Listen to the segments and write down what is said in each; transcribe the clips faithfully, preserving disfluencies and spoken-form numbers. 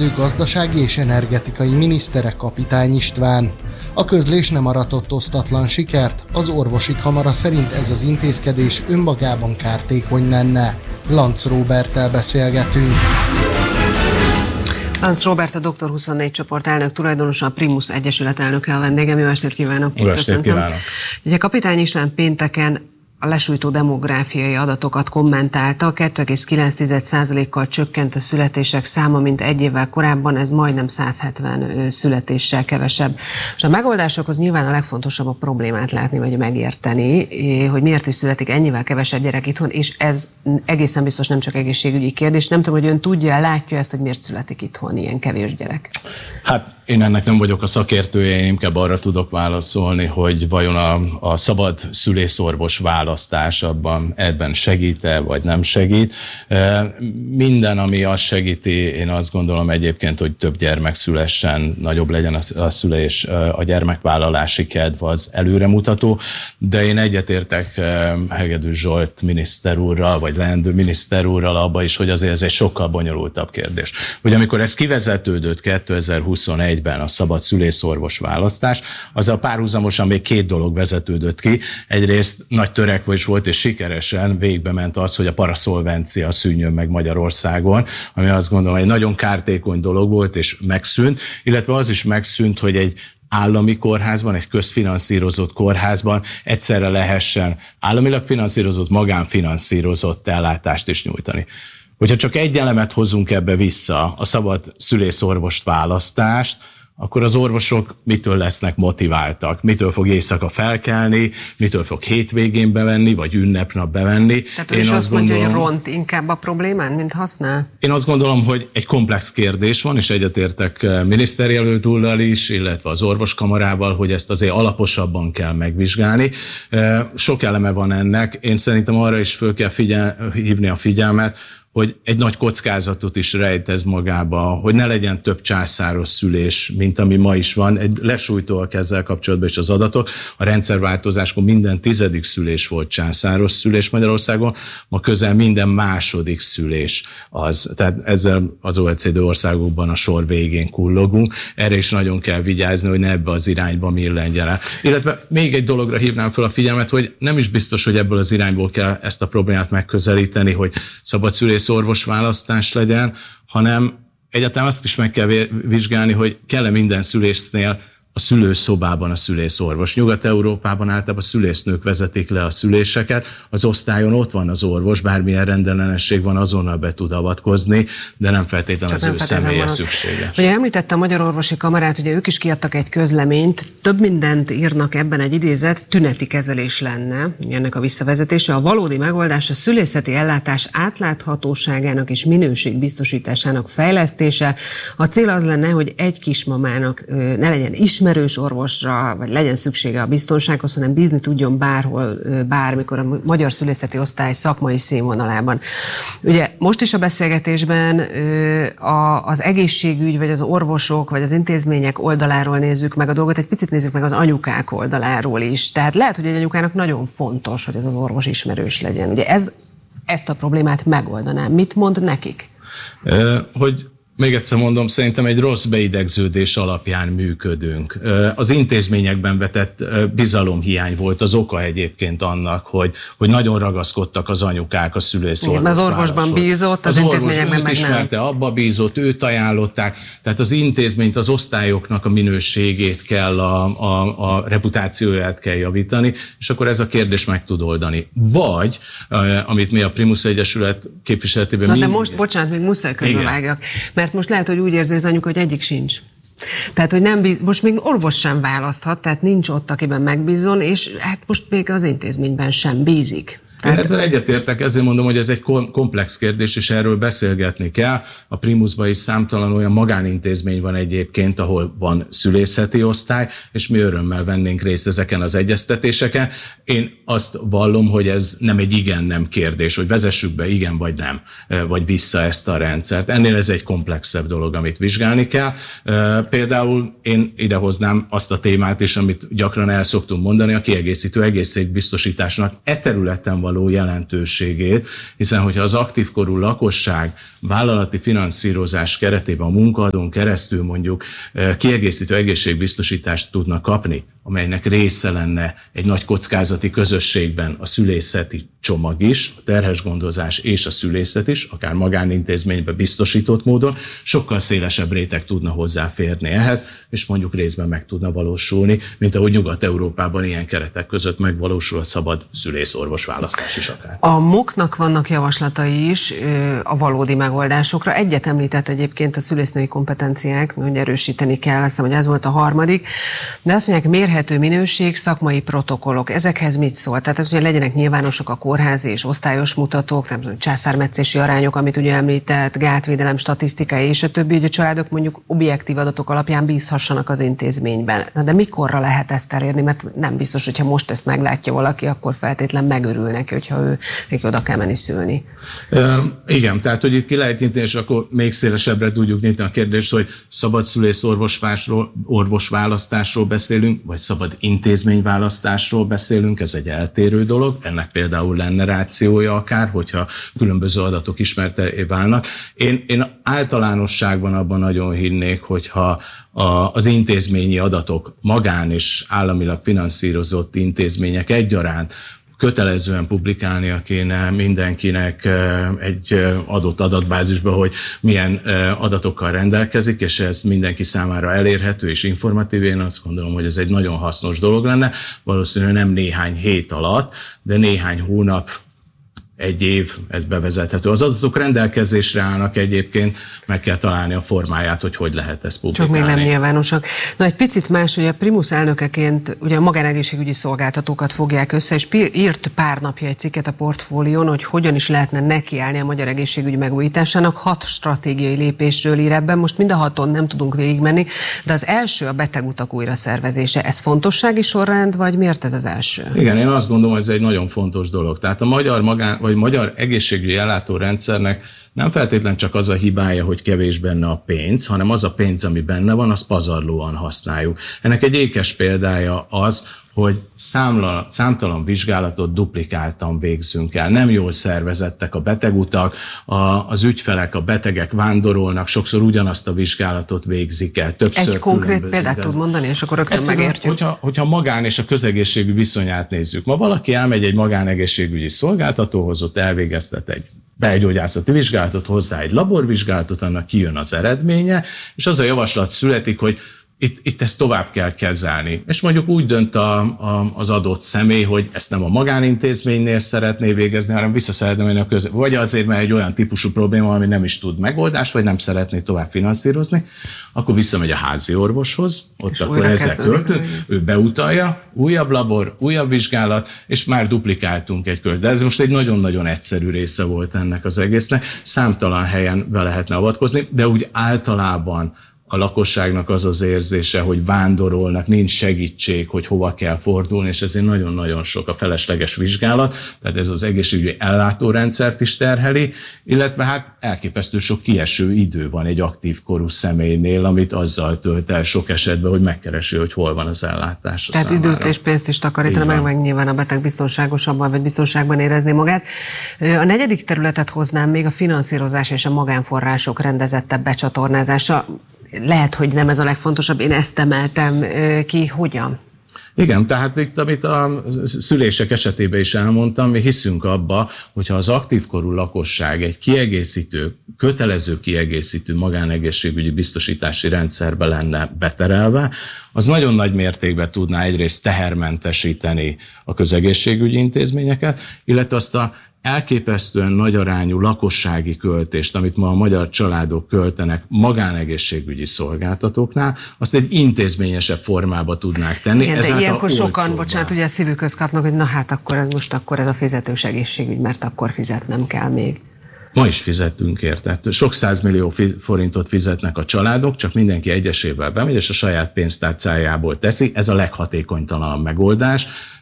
felelőskedő gazdasági és energetikai minisztere Kapitány István. A közlés nem aratott osztatlan sikert, az orvosi kamara szerint ez az intézkedés önmagában kártékony lenne. Lantz Róberttel beszélgetünk. Lantz Róbert, a doktor huszonnégy csoport elnök tulajdonosa, a Primus Egyesület elnöke a vendégem. Jó estét kívánok! Jó estét kívánok! Ugye Kapitány István pénteken a lesújtó demográfiai adatokat kommentálta, kettő egész kilenc százalékkal csökkent a születések száma, mint egy évvel korábban, ez majdnem száz hetven születéssel kevesebb. És a megoldásokhoz nyilván a legfontosabb a problémát látni, vagy megérteni, hogy miért is születik ennyivel kevesebb gyerek itthon, és ez egészen biztos nem csak egészségügyi kérdés. Nem tudom, hogy ön tudja, látja ezt, hogy miért születik itthon ilyen kevés gyerek? Hát én ennek nem vagyok a szakértője, én inkább arra tudok válaszolni, hogy vajon a, a szabad szülészorvos választás abban ebben segít-e, vagy nem segít. Minden, ami azt segíti, én azt gondolom egyébként, hogy több gyermek szülessen, nagyobb legyen a, a szülés, a gyermekvállalási kedv az előremutató, de én egyetértek Hegedűs Zsolt miniszter úrral, vagy leendő miniszter úrral abba is, hogy azért ez egy sokkal bonyolultabb kérdés. Hogy amikor ez kivezetődött kétezer-huszonegyben a szabad szülészorvos választás, azzal párhuzamosan még két dolog vezetődött ki. Egyrészt nagy törekvés volt, és sikeresen végbe ment az, hogy a paraszolvencia szűnjön meg Magyarországon, ami azt gondolom egy nagyon kártékony dolog volt, és megszűnt, illetve az is megszűnt, hogy egy állami kórházban, egy közfinanszírozott kórházban egyszerre lehessen államilag finanszírozott, magánfinanszírozott ellátást is nyújtani. Hogyha csak egy elemet hozunk ebbe vissza, a szabad szülészorvost választást, akkor az orvosok mitől lesznek motiváltak, mitől fog éjszaka felkelni, mitől fog hétvégén bevenni, vagy ünnepnap bevenni. Tehát ő is azt mondja, hogy ront inkább a problémán, mint használ? Én azt gondolom, hogy egy komplex kérdés van, és egyetértek miniszterjelölt úrral is, illetve az orvoskamarával, hogy ezt azért alaposabban kell megvizsgálni. Sok eleme van ennek, én szerintem arra is föl kell figyel, hívni a figyelmet, hogy egy nagy kockázatot is rejt ez magába, hogy ne legyen több császáros szülés, mint ami ma is van. Egy lesújtóak ezzel kapcsolatban is az adatok. A rendszerváltozáskor minden tizedik szülés volt császáros szülés Magyarországon, ma közel minden második szülés az. Tehát ezzel az o e cé dé országokban a sor végén kullogunk. Erre is nagyon kell vigyázni, hogy ne ebbe az irányba millenjen el. Illetve még egy dologra hívnám fel a figyelmet, hogy nem is biztos, hogy ebből az irányból kell ezt a problémát megközelíteni, hogy szabad szülés orvos választás legyen, hanem egyáltalán azt is meg kell vizsgálni, hogy kell-e minden szülésnél a szülőszobában a szülészorvos. Nyugat-Európában általában a szülésznők vezetik le a szüléseket, az osztályon ott van az orvos, bármilyen rendellenesség van, azonnal be tud avatkozni, de nem feltétlenül az ő személyes szüksége. Ugye említette a Magyar Orvosi Kamarát, ugye ők is kiadtak egy közleményt, több mindent írnak ebben, egy idézet, tüneti kezelés lenne ennek a visszavezetése. A valódi megoldás a szülészeti ellátás átláthatóságának és minőségbiztosításának fejlesztése. A cél az lenne, hogy egy kismamának ne legyen is ismerős orvosra, vagy legyen szüksége a biztonsághoz, hanem bízni tudjon bárhol, bármikor a magyar szülészeti osztály szakmai színvonalában. Ugye most is a beszélgetésben az egészségügy, vagy az orvosok, vagy az intézmények oldaláról nézzük meg a dolgot, egy picit nézzük meg az anyukák oldaláról is. Tehát lehet, hogy egy anyukának nagyon fontos, hogy ez az orvos ismerős legyen. Ugye ez, ezt a problémát megoldaná. Mit mond nekik? Hogy Még egyszer mondom, szerintem egy rossz beidegződés alapján működünk. Az intézményekben vetett bizalomhiány volt az oka egyébként annak, hogy, hogy nagyon ragaszkodtak az anyukák a szülészorvos. Az orvosban bízott, az, az intézményekben meg nem. Az orvos ismerte, abba bízott, őt ajánlották, tehát az intézményt, az osztályoknak a minőségét kell, a, a, a reputációját kell javítani, és akkor ez a kérdés meg tud oldani. Vagy, amit mi a Primus Egyesület képviseletében... Na mind... de most, bocsánat, még muszáj közbevágjak. Mert most lehet, hogy úgy érzi az anyuka, hogy egyik sincs. Tehát, hogy nem bíz, most még orvos sem választhat, tehát nincs ott, akiben megbízon, és hát most még az intézményben sem bízik. Én ezzel egyetértek, ezért mondom, hogy ez egy komplex kérdés, és erről beszélgetni kell. A Primusban is számtalan olyan magánintézmény van egyébként, ahol van szülészeti osztály, és mi örömmel vennénk részt ezeken az egyeztetéseken. Én azt vallom, hogy ez nem egy igen-nem kérdés, hogy vezessük be igen vagy nem, vagy vissza ezt a rendszert. Ennél ez egy komplexebb dolog, amit vizsgálni kell. Például én idehoznám azt a témát is, amit gyakran el szoktunk mondani, a kiegészítő egészségbiztosításnak e területen van való jelentőségét, hiszen hogyha az aktív korú lakosság vállalati finanszírozás keretében a munkaadón keresztül mondjuk kiegészítő egészségbiztosítást tudna kapni, amelynek része lenne egy nagy kockázati közösségben a szülészeti csomag is, a terhes gondozás és a szülészet is, akár magánintézménybe biztosított módon, sokkal szélesebb réteg tudna hozzáférni ehhez, és mondjuk részben meg tudna valósulni, mint ahogy Nyugat-Európában ilyen keretek között megvalósul a szabad szülész-orvos választás is akár. A MOK-nak vannak javaslatai is a valódi megoldásokra. Egyet említett egyébként a szülésznői kompetenciák, hogy erősíteni kell, azt hiszem, hogy ez volt a harmadik, de azt mondják, mérhető minőség, szakmai protokollok. Ezekhez mit szól? Tehát, hogy legyenek nyilvánosak a kórházi és osztályos mutatók, nem tudom, császármetszési arányok, amit ugye említett, gátvédelem, statisztikai és a többi, hogy a családok mondjuk objektív adatok alapján bízhassanak az intézményben. Na de mikorra lehet ezt elérni? Mert nem biztos, hogyha most ezt meglátja valaki, akkor feltétlen megörül neki, hogyha ő neki oda kell menni szülni. Uh, igen, tehát hogy itt ki lehet nyitni, és akkor még szélesebbre tudjuk nyitni a kérdést, hogy szabad szülész orvosválasztásról beszélünk, vagy szabad intézményválasztásról beszélünk, ez egy eltérő dolog, ennek például lenne rációja akár, hogyha különböző adatok ismerté válnak. Én, én általánosságban abban nagyon hinnék, hogyha a, az intézményi adatok magán és államilag finanszírozott intézmények egyaránt kötelezően publikálnia kéne mindenkinek egy adott adatbázisba, hogy milyen adatokkal rendelkezik, és ez mindenki számára elérhető és informatív. Én azt gondolom, hogy ez egy nagyon hasznos dolog lenne. Valószínűleg nem néhány hét alatt, de néhány hónap, egy év, ez bevezethető. Az adatok rendelkezésre állnak egyébként, meg kell találni a formáját, hogy hogy lehet ezt publikálni. Csak még nem nyilvánosak. Na egy picit más, hogy a Primus elnökeként ugye a magánegészségügyi szolgáltatókat fogják össze, és írt pár napja egy cikket a Portfólión, hogy hogyan is lehetne nekiállni a magyar egészségügy megújításának. Hat stratégiai lépésről ír ebben, most mind a haton nem tudunk végigmenni, de az első a betegutak újra szervezése. Ez fontossági sorrend, vagy miért ez az első? Igen, én azt gondolom, hogy ez egy nagyon fontos dolog. Tehát a magyar magán, vagy magyar egészségügyi ellátórendszernek nem feltétlen csak az a hibája, hogy kevés benne a pénz, hanem az a pénz, ami benne van, azt pazarlóan használjuk. Ennek egy ékes példája az, hogy számla, számtalan vizsgálatot duplikáltan végzünk el. Nem jól szervezettek a betegutak, a, az ügyfelek, a betegek vándorolnak, sokszor ugyanazt a vizsgálatot végzik el. Többször egy konkrét példát tud mondani, és akkor rögtön Egyszerűen, megértjük. Hogyha, hogyha magán és a közegészségügy viszonyát nézzük. Ma valaki elmegy egy magánegészségügyi szolgáltatóhoz, ott elvégeztet egy belgyógyászati vizsgálatot, hozzá egy laborvizsgálatot, annak kijön az eredménye, és az a javaslat születik, hogy Itt, itt ezt tovább kell kezelni. És mondjuk úgy dönt a, a, az adott személy, hogy ezt nem a magánintézménynél szeretné végezni, hanem vissza szeretné menni a köz... Vagy azért, mert egy olyan típusú probléma, ami nem is tud megoldást, vagy nem szeretné tovább finanszírozni, akkor visszamegy a házi orvoshoz, ott és akkor ezek költünk, ő beutalja, újabb labor, újabb vizsgálat, és már duplikáltunk egy költ. De ez most egy nagyon-nagyon egyszerű része volt ennek az egésznek. Számtalan helyen be lehetne avatkozni, de úgy általában a lakosságnak az az érzése, hogy vándorolnak, nincs segítség, hogy hova kell fordulni, és ezért nagyon-nagyon sok a felesleges vizsgálat, tehát ez az egészségügyi ellátórendszert is terheli, illetve hát elképesztő sok kieső idő van egy aktív korú személynél, amit azzal tölt el sok esetben, hogy megkeresi, hogy hol van az ellátás. Tehát számára. Időt és pénzt is takarítana meg, meg nyilván a beteg biztonságosabban vagy biztonságban érezni magát. A negyedik területet hoznám még a finanszírozás és a magánforrások rendezettebb becsatornázása. Lehet, hogy nem ez a legfontosabb, én ezt emeltem ki. Hogyan? Igen, tehát itt, amit a szülések esetében is elmondtam, mi hiszünk abba, hogyha az aktív korú lakosság egy kiegészítő, kötelező kiegészítő magánegészségügyi biztosítási rendszerbe lenne beterelve, az nagyon nagy mértékben tudná egyrészt tehermentesíteni a közegészségügyi intézményeket, illetve azt a elképesztően nagy arányú lakossági költést, amit ma a magyar családok költenek magánegészségügyi szolgáltatóknál, azt egy intézményesebb formába tudnák tenni. Igen, de ilyenkor sokan, olcsóban. bocsánat, ugye a szívükhöz kapnak, hogy na hát akkor ez most akkor ez a fizetős egészségügy, mert akkor fizetnem kell még. Ma is fizettünk érte. Sok százmillió forintot fizetnek a családok, csak mindenki egyesével bemegy, és a saját pénztárcájából teszi. Ez a leghatékonytalanabb megoldás.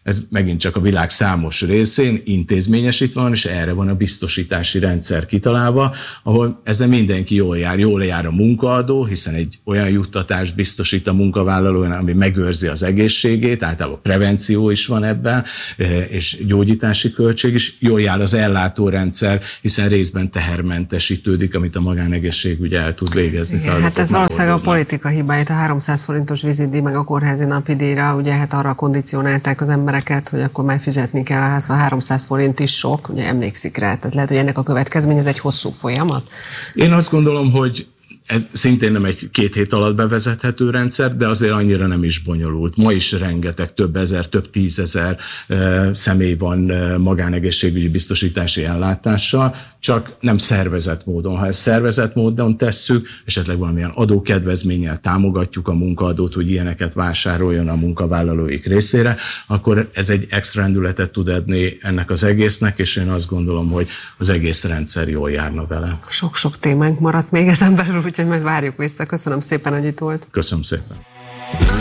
ez megint csak a világ számos részén intézményesítve van, és erre van a biztosítási rendszer kitalálva, ahol ezzel mindenki jól jár. Jól jár a munkaadó, hiszen egy olyan juttatást biztosít a munkavállalónak, ami megőrzi az egészségét, általában prevenció is van ebben, és gyógyítási költség is. Jól jár az ellátórendszer, hiszen részben tehermentesítődik, amit a magánegészségügy el tud végezni. Igen, hát ez valószínűleg a politika hibáit, a háromszáz forintos vizitdíj meg a kórházi napidíjra, ugye hát arra kondicionálták az embereket, hogy akkor már fizetni kell, a háromszáz forint is sok, ugye emlékszik rá, tehát lehet, hogy ennek a következmény ez egy hosszú folyamat? Én azt gondolom, hogy ez szintén nem egy két hét alatt bevezethető rendszer, de azért annyira nem is bonyolult. Ma is rengeteg, több ezer, több tízezer e, személy van e, magánegészségügyi biztosítási ellátással, csak nem szervezett módon. Ha ezt szervezett módon tesszük, esetleg valamilyen adókedvezménnyel támogatjuk a munkaadót, hogy ilyeneket vásároljon a munkavállalóik részére, akkor ez egy extra rendületet tud adni ennek az egésznek, és én azt gondolom, hogy az egész rendszer jól járna vele. Sok-sok témánk maradt még ezen belül, úgyhogy majd várjuk vissza. Köszönöm szépen, hogy itt volt. Köszönöm szépen.